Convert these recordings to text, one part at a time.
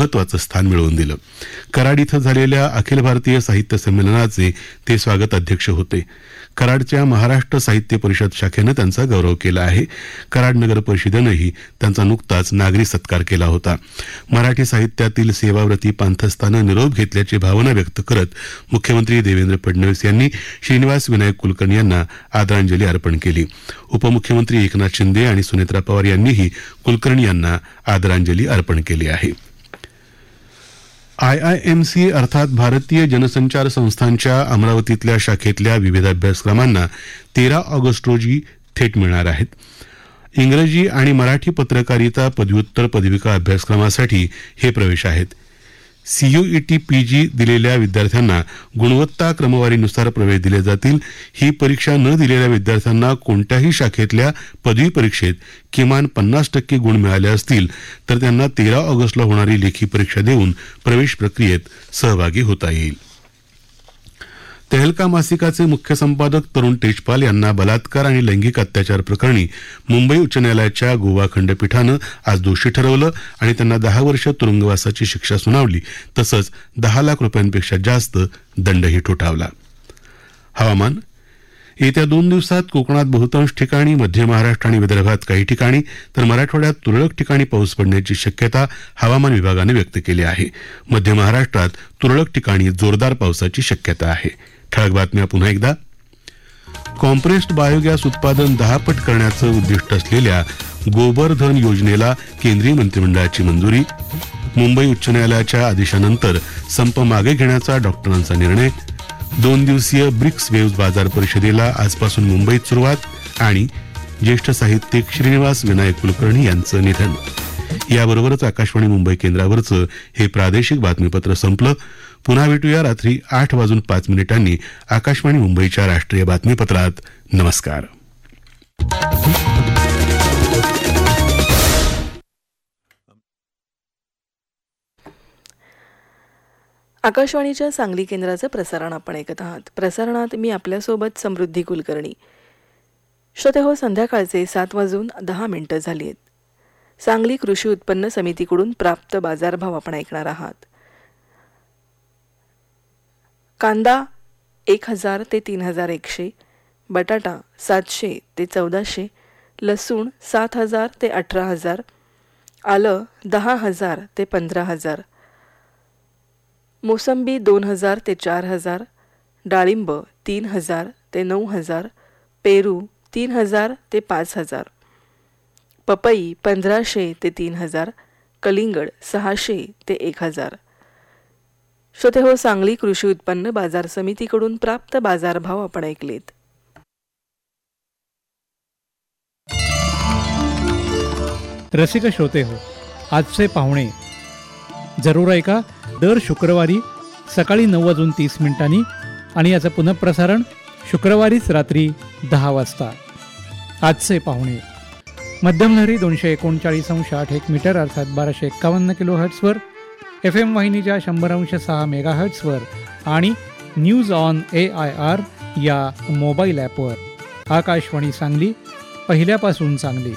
महत्त्वाचं स्थान मिळवून दिलं. कराड इथं झालेल्या अखिल भारतीय साहित्य संमेलनाचे ते स्वागत अध्यक्ष होते. कराडच्या महाराष्ट्र साहित्य परिषद शाखेनं त्यांचा गौरव केला आहे. कराड नगर परिषदेनंही त्यांचा नुकताच नागरी सत्कार केला होता. मराठी साहित्यातील सेवाव्रती पांथस्तानं निरोप घेतल्याची भावना व्यक्त करत मुख्यमंत्री देवेंद्र फडणवीस यांनी श्रीनिवास विनायक कुलकर्णी यांना आदरांजली अर्पण केली. उपमुख्यमंत्री एकनाथ शिंदे आणि सुनेत्रा पवार यांनीही कुलकर्णी यांना आदरांजली अर्पण केली आहे. IIMC अर्थात भारतीय जनसंचार संस्थांच्या अमरावतीतल्या शाखेतल्या विविध अभ्यासक्रमांना 13 ऑगस्ट रोजी थेट मिळणार आहेत. इंग्रजी आणि मराठी पत्रकारिता पदव्युत्तर पदविका अभ्यासक्रमासाठी हे प्रवेश आहेत. CUET PG दिलेल्या विद्यार्थ्यांना गुणवत्ता क्रमवारीनुसार प्रवेश दिले जातील. ही परीक्षा न दिलेल्या विद्यार्थ्यांना कोणत्याही शाखेतल्या पदवी परीक्षेत किमान 50% गुण मिळाले असतील तर त्यांना 13 ऑगस्टला होणारी लेखी परीक्षा देऊन प्रवेश प्रक्रियेत सहभागी होता येईल. तहलका मासिकाचे मुख्य संपादक तरुण तेजपाल यांना बलात्कार आणि लैंगिक अत्याचार प्रकरणी मुंबई उच्च न्यायालयाच्या गोवा खंडपीठानं आज दोषी ठरवलं आणि त्यांना 10 वर्ष तुरुंगवासाची शिक्षा सुनावली. तसंच 10 लाख रुपयांपेक्षा जास्त दंडही ठोठावला. हवामान. येत्या 2 दिवसात कोकणात बहुतांश ठिकाणी, मध्य महाराष्ट्र आणि विदर्भात काही ठिकाणी तर मराठवाड्यात तुरळक ठिकाणी पाऊस पडण्याची शक्यता हवामान विभागानं व्यक्त केली आहे. मध्य महाराष्ट्रात तुरळक ठिकाणी जोरदार पावसाची शक्यता आहे. ठळक बातम्या पुन्हा एकदा. कॉम्प्रेस्ड बायोगॅस उत्पादन 10 पट करण्याचं उद्दिष्ट असलेल्या गोबर धन योजनेला केंद्रीय मंत्रिमंडळाची मंजुरी. मुंबई उच्च न्यायालयाच्या आदेशानंतर संप मागे घेण्याचा डॉक्टरांचा निर्णय. 2 दिवसीय ब्रिक्स वेव्ज बाजार परिषदेला आजपासून मुंबईत सुरुवात. आणि ज्येष्ठ साहित्यिक श्रीनिवास विनायक कुलकर्णी यांचं निधन. याबरोबरच आकाशवाणी मुंबई केंद्रावरचं हे प्रादेशिक बातमीपत्र संपलं. पुन्हा भेटूया रात्री 8:05 आकाशवाणी मुंबईच्या राष्ट्रीय बातमीपत्रात. नमस्कार. आकाशवाणीच्या सांगली केंद्राचं प्रसारण आपण ऐकत आहात. प्रसारणात मी आपल्यासोबत समृद्धी कुलकर्णी. श्रोते हो, संध्याकाळचे 7:10 झाली आहेत. सांगली कृषी उत्पन्न समितीकडून प्राप्त बाजारभाव आपण ऐकणार आहात. कांदा 1000 ते 3100, बटाटा 700 ते 1400, लसूण 7000 ते 18000, आलं 10000 ते 15000, मोसंबी 2000 ते 4000, डाळिंब 3000 ते 9000, पेरू 3000 ते 5000, पपई 1500 ते 3000, कलिंगड 600 ते 1000. श्रोते हो, सांगली कृषी उत्पन्न बाजार समितीकडून प्राप्त बाजारभाव आपण ऐकलेत. रसिक श्रोते हो, आजचे पाहुणे जरूर ऐका दर शुक्रवारी सकाळी 9:30 आणि याचं पुनःप्रसारण शुक्रवारीच रात्री 10 वाजता. आजचे पाहुणे मध्यमलहरी 239.8 मीटर अर्थात 1251 किलोहर्ट्झवर, FM वाहिनीच्या 100.6 मेगाहर्ट्झवर आणि न्यूज ऑन AIR या मोबाईल ॲपवर. आकाशवाणी सांगली, पहिल्यापासून चांगली.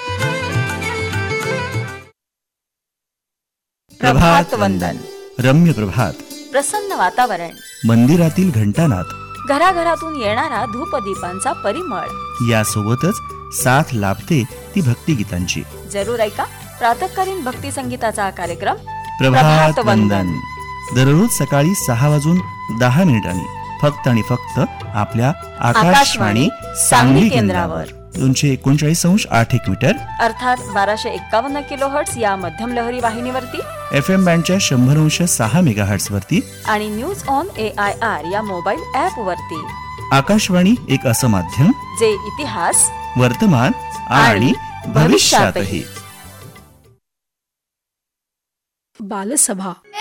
प्रभात वंदन. रम्य प्रभात, प्रसन्न वातावरण, मंदिरातील घंटानाद, घराघरातून येणारा धूपदीपांचा परिमळ, यासोबतच साथ लाभते ती भक्तिगीतांची. जरूर ऐका प्रातःकालीन भक्ती संगीताचा कार्यक्रम प्रभात वंदन. दररोज सकाळी 6:10 फक्त आणि फक्त आपल्या आकाशवाणी सांगली केंद्रावर 239.8 मीटर अर्थात 1251 किलोहर्ट्झ या मध्यम लहरी वाहिनीवरती, FM बँडच्या 100.6 मेगाहर्ट्झ वरती आणि न्यूज ऑन AIR या मोबाईल ॲप वरती. आकाशवाणी एक असं माध्यम जे इतिहास, वर्तमान आणि भविष्यातही. बालसभा